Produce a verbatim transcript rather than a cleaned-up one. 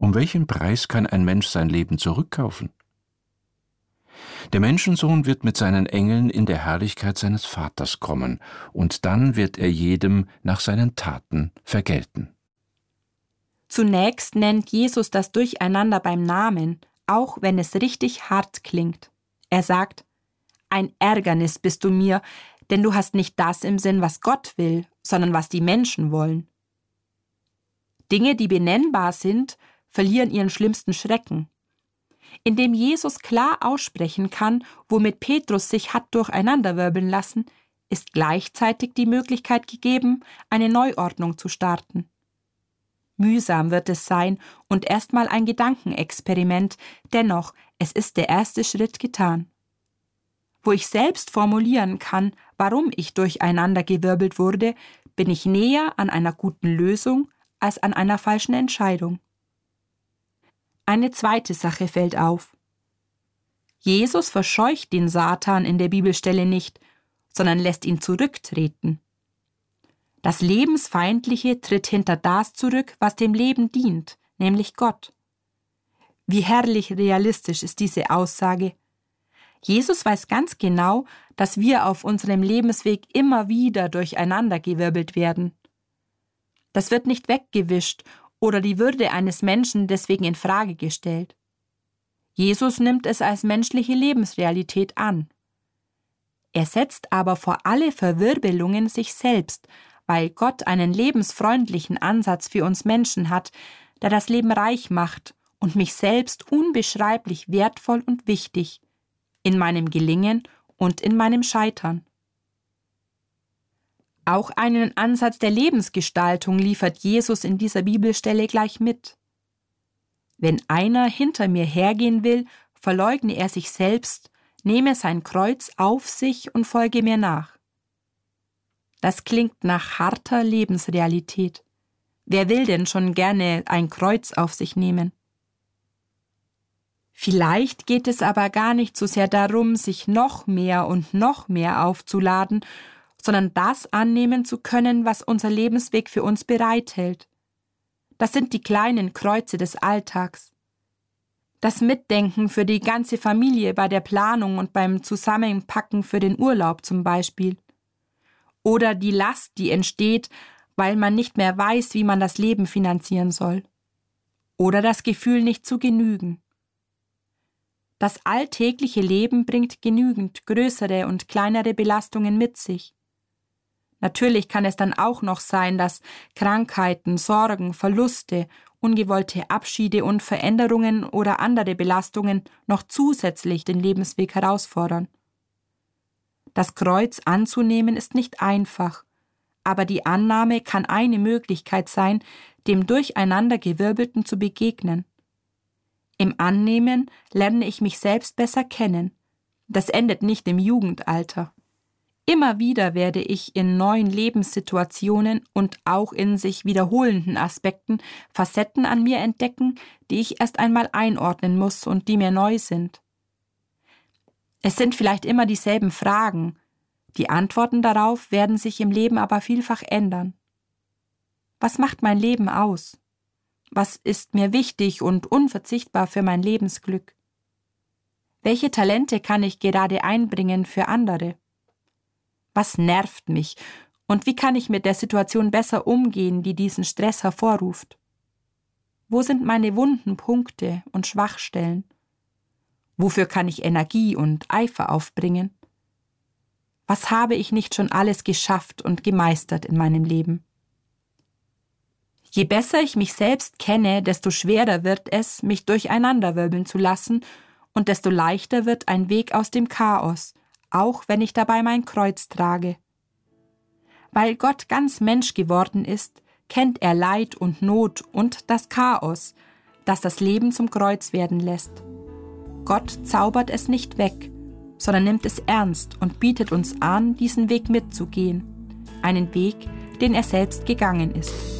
Um welchen Preis kann ein Mensch sein Leben zurückkaufen? Der Menschensohn wird mit seinen Engeln in der Herrlichkeit seines Vaters kommen, und dann wird er jedem nach seinen Taten vergelten. Zunächst nennt Jesus das Durcheinander beim Namen, auch wenn es richtig hart klingt. Er sagt: Ein Ärgernis bist du mir, denn du hast nicht das im Sinn, was Gott will, sondern was die Menschen wollen. Dinge, die benennbar sind, verlieren ihren schlimmsten Schrecken. Indem Jesus klar aussprechen kann, womit Petrus sich hat durcheinanderwirbeln lassen, ist gleichzeitig die Möglichkeit gegeben, eine Neuordnung zu starten. Mühsam wird es sein und erstmal ein Gedankenexperiment, dennoch, es ist der erste Schritt getan. Wo ich selbst formulieren kann, warum ich durcheinandergewirbelt wurde, bin ich näher an einer guten Lösung als an einer falschen Entscheidung. Eine zweite Sache fällt auf. Jesus verscheucht den Satan in der Bibelstelle nicht, sondern lässt ihn zurücktreten. Das Lebensfeindliche tritt hinter das zurück, was dem Leben dient, nämlich Gott. Wie herrlich realistisch ist diese Aussage. Jesus weiß ganz genau, dass wir auf unserem Lebensweg immer wieder durcheinandergewirbelt werden. Das wird nicht weggewischt oder die Würde eines Menschen deswegen in Frage gestellt. Jesus nimmt es als menschliche Lebensrealität an. Er setzt aber vor alle Verwirbelungen sich selbst, weil Gott einen lebensfreundlichen Ansatz für uns Menschen hat, der das Leben reich macht und mich selbst unbeschreiblich wertvoll und wichtig, in meinem Gelingen und in meinem Scheitern. Auch einen Ansatz der Lebensgestaltung liefert Jesus in dieser Bibelstelle gleich mit. Wenn einer hinter mir hergehen will, verleugne er sich selbst, nehme sein Kreuz auf sich und folge mir nach. Das klingt nach harter Lebensrealität. Wer will denn schon gerne ein Kreuz auf sich nehmen? Vielleicht geht es aber gar nicht so sehr darum, sich noch mehr und noch mehr aufzuladen, sondern das annehmen zu können, was unser Lebensweg für uns bereithält. Das sind die kleinen Kreuze des Alltags. Das Mitdenken für die ganze Familie bei der Planung und beim Zusammenpacken für den Urlaub zum Beispiel. Oder die Last, die entsteht, weil man nicht mehr weiß, wie man das Leben finanzieren soll. Oder das Gefühl, nicht zu genügen. Das alltägliche Leben bringt genügend größere und kleinere Belastungen mit sich. Natürlich kann es dann auch noch sein, dass Krankheiten, Sorgen, Verluste, ungewollte Abschiede und Veränderungen oder andere Belastungen noch zusätzlich den Lebensweg herausfordern. Das Kreuz anzunehmen ist nicht einfach, aber die Annahme kann eine Möglichkeit sein, dem Durcheinandergewirbelten zu begegnen. Im Annehmen lerne ich mich selbst besser kennen. Das endet nicht im Jugendalter. Immer wieder werde ich in neuen Lebenssituationen und auch in sich wiederholenden Aspekten Facetten an mir entdecken, die ich erst einmal einordnen muss und die mir neu sind. Es sind vielleicht immer dieselben Fragen, die Antworten darauf werden sich im Leben aber vielfach ändern. Was macht mein Leben aus? Was ist mir wichtig und unverzichtbar für mein Lebensglück? Welche Talente kann ich gerade einbringen für andere? Was nervt mich und wie kann ich mit der Situation besser umgehen, die diesen Stress hervorruft? Wo sind meine wunden Punkte und Schwachstellen? Wofür kann ich Energie und Eifer aufbringen? Was habe ich nicht schon alles geschafft und gemeistert in meinem Leben? Je besser ich mich selbst kenne, desto schwerer wird es, mich durcheinanderwirbeln zu lassen, und desto leichter wird ein Weg aus dem Chaos, auch wenn ich dabei mein Kreuz trage. Weil Gott ganz Mensch geworden ist, kennt er Leid und Not und das Chaos, das das Leben zum Kreuz werden lässt. Gott zaubert es nicht weg, sondern nimmt es ernst und bietet uns an, diesen Weg mitzugehen, einen Weg, den er selbst gegangen ist.